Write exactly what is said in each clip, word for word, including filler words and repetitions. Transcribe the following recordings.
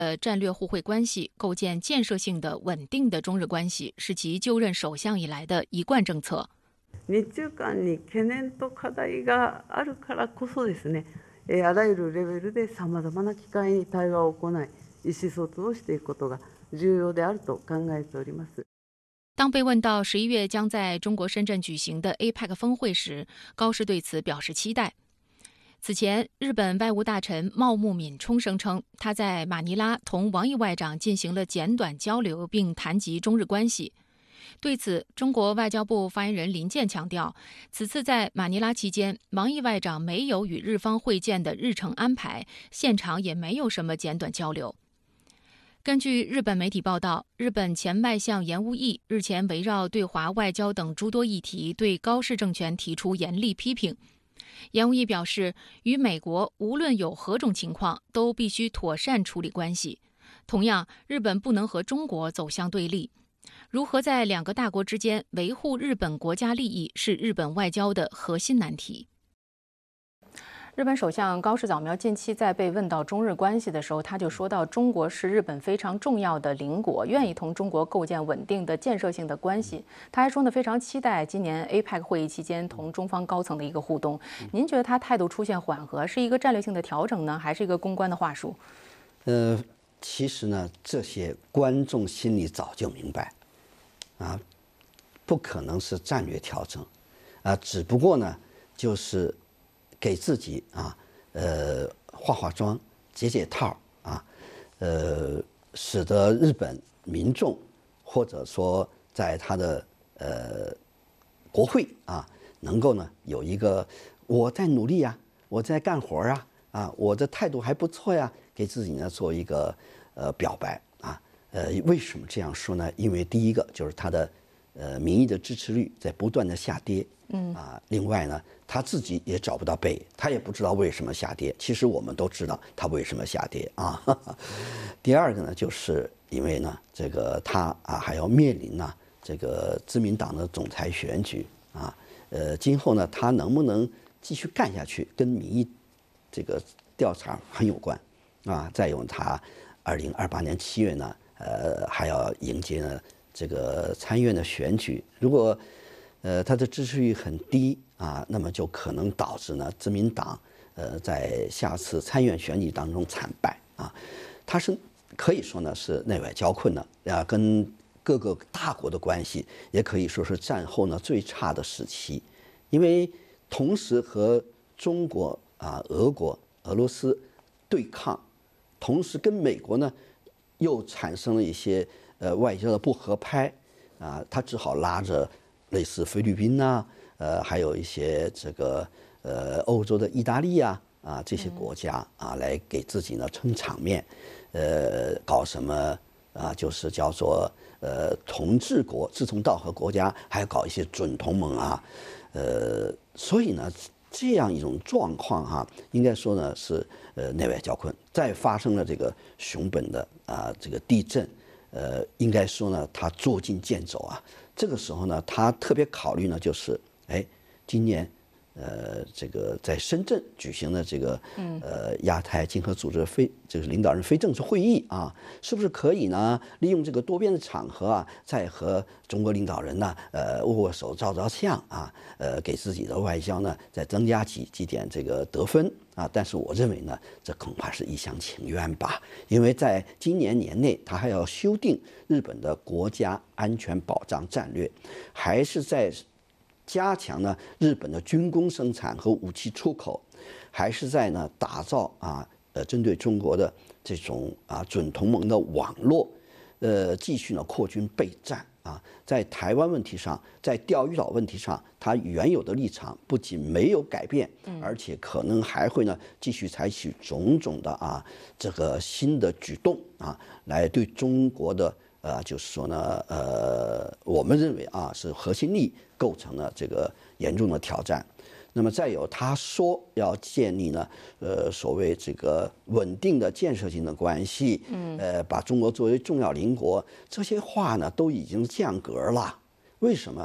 呃战略互惠关系，构建建设性的、稳定的中日关系，是其就任首相以来的一贯政策。 日中間に懸念と課題があるからこそですね、あらゆるレベルでさまざまな機会に対話を行い、意思疎通をしていくことが重要であると考えております。 当被问到十一月将在中国深圳举行的 A P E C 峰会时，高市对此表示期待。此前，日本外务大臣茂木敏充声称，他在马尼拉同王毅外长进行了简短交流，并谈及中日关系。对此，中国外交部发言人林健强调，此次在马尼拉期间，王毅外长没有与日方会见的日程安排，现场也没有什么简短交流。根据日本媒体报道，日本前外相岩屋义日前围绕对华外交等诸多议题对高市政权提出严厉批评。岩屋义表示，与美国无论有何种情况，都必须妥善处理关系。同样，日本不能和中国走向对立。如何在两个大国之间维护日本国家利益，是日本外交的核心难题。日本首相高市早苗近期在被问到中日关系的时候，他就说到，中国是日本非常重要的邻国，愿意同中国构建稳定的建设性的关系。他还说呢，非常期待今年 A P E C 会议期间同中方高层的一个互动。您觉得他态度出现缓和，是一个战略性的调整呢，还是一个公关的话术？ 呃，其实呢，这些观众心里早就明白，啊，不可能是战略调整，啊，只不过呢，就是给自己啊，呃，化化妆、解解套啊，呃，使得日本民众或者说在他的呃国会啊，能够呢有一个我在努力呀、啊，我在干活啊，啊，我的态度还不错呀，给自己呢做一个呃表白啊。呃，为什么这样说呢？因为第一个就是他的呃民意的支持率在不断的下跌。嗯啊，另外呢，他自己也找不到北，他也不知道为什么下跌。其实我们都知道他为什么下跌啊。呵呵第二个呢，就是因为呢，这个他啊还要面临呢这个自民党的总裁选举啊，呃，今后呢他能不能继续干下去，跟民意这个调查很有关啊。再有他二零二八年七月呢，呃，还要迎接呢这个参议院的选举，如果呃，他的支持率很低啊，那么就可能导致呢，自民党呃在下次参议院选举当中惨败啊。他是可以说呢是内外交困的啊，跟各个大国的关系也可以说是战后呢最差的时期，因为同时和中国啊、俄国、俄罗斯对抗，同时跟美国呢又产生了一些呃外交的不合拍啊，他只好拉着类似菲律宾呐、啊，呃，还有一些这个呃欧洲的意大利啊啊这些国家啊，来给自己呢撑场面，呃，搞什么啊，就是叫做呃同治国、志同道合国家，还要搞一些准同盟啊，呃，所以呢，这样一种状况哈、啊，应该说呢是呃内外交困，再发生了这个熊本的啊这个地震，呃，应该说呢，他捉襟见肘啊。这个时候呢，他特别考虑呢，就是哎，今年，呃，这个在深圳举行的这个呃亚太经合组织非这个领导人非正式会议啊，是不是可以呢，利用这个多边的场合啊，再和中国领导人呢，呃，握握手、照照相啊，呃，给自己的外交呢再增加几几点这个得分啊？但是我认为呢，这恐怕是一厢情愿吧，因为在今年年内，他还要修订日本的国家安全保障战略，还是在加强呢日本的军工生产和武器出口，还是在呢打造啊呃针对中国的这种啊准同盟的网络，呃继续呢扩军备战啊，在台湾问题上，在钓鱼岛问题上，他原有的立场不仅没有改变，而且可能还会呢继续采取种种的啊这个新的举动啊，来对中国的。呃，就是说呢，呃，我们认为啊，是核心利益构成了这个严重的挑战。那么再有，他说要建立呢，呃，所谓这个稳定的建设性的关系，嗯，呃，把中国作为重要邻国，这些话呢都已经降格了。为什么？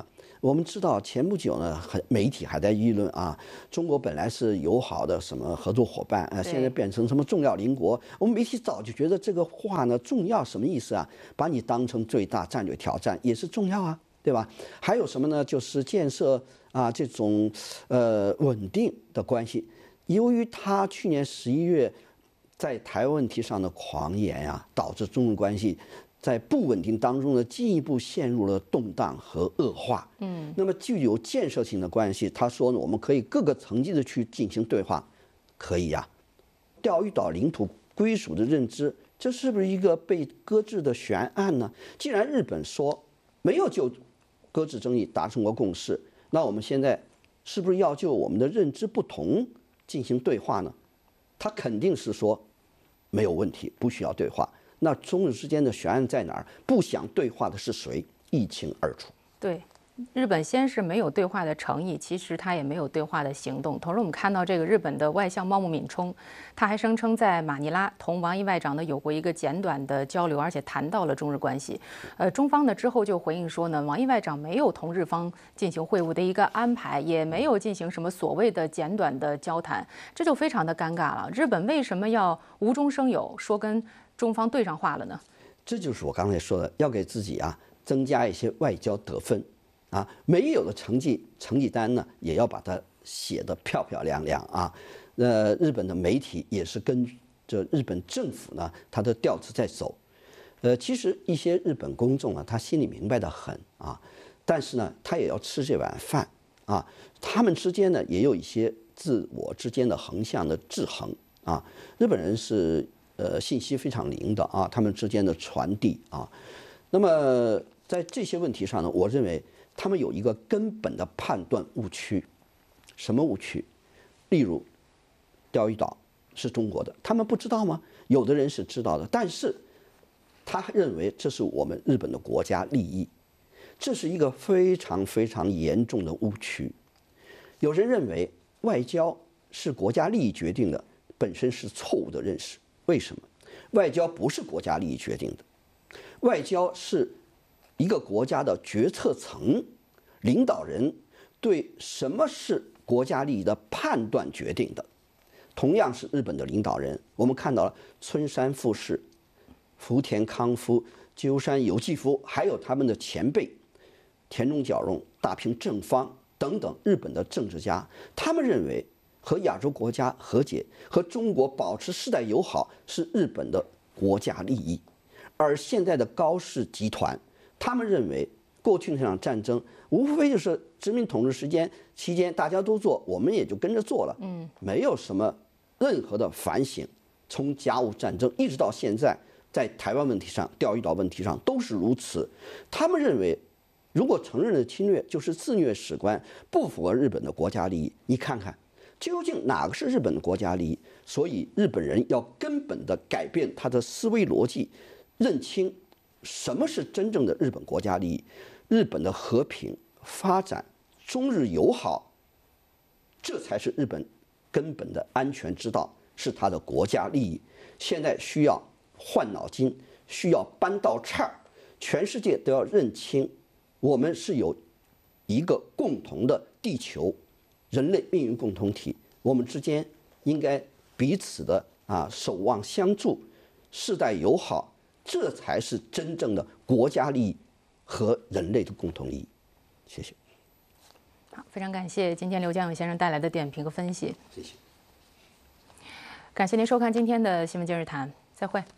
我们知道前不久呢，很媒体还在议论啊，中国本来是友好的什么合作伙伴啊，现在变成什么重要邻国。我们媒体早就觉得这个话呢，重要什么意思啊？把你当成最大战略挑战也是重要啊，对吧？还有什么呢？就是建设啊这种呃稳定的关系。由于他去年十一月在台湾问题上的狂言呀、啊，导致中日关系在不稳定当中呢，进一步陷入了动荡和恶化。嗯，那么具有建设性的关系，他说呢，我们可以各个层级的去进行对话，可以呀、啊。钓鱼岛领土归属的认知，这是不是一个被搁置的悬案呢？既然日本说没有就搁置争议达成过共识，那我们现在是不是要就我们的认知不同进行对话呢？他肯定是说没有问题，不需要对话。那中日之间的悬案在哪儿？不想对话的是谁？一清二楚。 对，日本先是没有对话的诚意，其实他也没有对话的行动。同时，我们看到这个日本的外相茂木敏充，他还声称在马尼拉同王毅外长呢有过一个简短的交流，而且谈到了中日关系。呃，中方呢之后就回应说呢，王毅外长没有同日方进行会晤的一个安排，也没有进行什么所谓的简短的交谈，这就非常的尴尬了。日本为什么要无中生有，说跟中方对上话了呢？ 这就是我刚才说的，要给自己啊增加一些外交得分啊，没有的成绩成绩单呢，也要把它写得漂漂亮亮啊。呃，日本的媒体也是跟着日本政府呢，他的调子在走。呃，其实一些日本公众啊，他心里明白得很啊，但是呢，他也要吃这碗饭啊。他们之间呢，也有一些自我之间的横向的制衡啊。日本人是。呃，信息非常灵的啊，他们之间的传递啊，那么在这些问题上呢，我认为他们有一个根本的判断误区。什么误区？例如，钓鱼岛是中国的，他们不知道吗？有的人是知道的，但是他认为这是我们日本的国家利益，这是一个非常非常严重的误区。有人认为外交是国家利益决定的，本身是错误的认识。为什么？外交不是国家利益决定的，外交是一个国家的决策层领导人对什么是国家利益的判断决定的。同样是日本的领导人，我们看到了村山富市、福田康夫、鸠山由纪夫，还有他们的前辈田中角荣、大平正方等等日本的政治家，他们认为和亚洲国家和解，和中国保持世代友好是日本的国家利益。而现在的高氏集团，他们认为过去那场战争无非就是殖民统治时间期间大家都做，我们也就跟着做了，嗯，没有什么任何的反省。从甲午战争一直到现在，在台湾问题上、钓鱼岛问题上都是如此。他们认为，如果承认了侵略就是自虐史观，不符合日本的国家利益。你看看。究竟哪个是日本的国家利益？所以日本人要根本的改变他的思维逻辑，认清什么是真正的日本国家利益。日本的和平发展、中日友好，这才是日本根本的安全之道，是他的国家利益。现在需要换脑筋，需要搬道岔儿，全世界都要认清，我们是有一个共同的地球。人类命运共同体，我们之间应该彼此的啊守望相助，世代友好，这才是真正的国家利益和人类的共同利益。谢谢。 好，非常感谢今天刘江勇先生带来的点评和分析。 谢谢。 感谢您收看今天的新闻今日谈，再会。